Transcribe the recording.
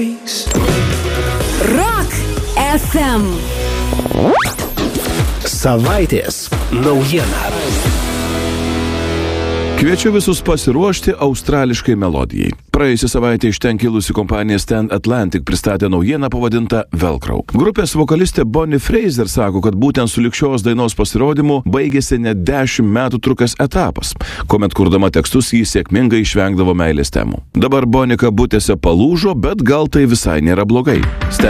Rock FM. Savaitės naujiena. Kviečiu visus pasiruošti australiškai melodijai. Praėjusią savaitę iš ten kilusi kompanija Stand Atlantic pristatė naujieną pavadintą Velcro. Grupės vokalistė Bonnie Fraser sako, kad būtent su šios dainos pasirodymu baigėsi net 10 metų trukęs etapas, kuomet kurdama tekstus jį sėkmingai išvengdavo meilės temų. Dabar Bonnie kabutėse palūžo, bet gal tai visai nėra blogai.